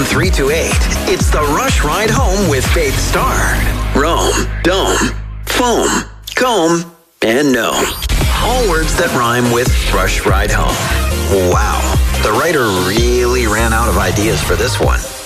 from 3 to 8, it's the Rush Ride Home with Faith Starr. Rome, dome, foam, comb, and gnome. All words that rhyme with Rush Ride Home. Wow, the writer really ran out of ideas for this one.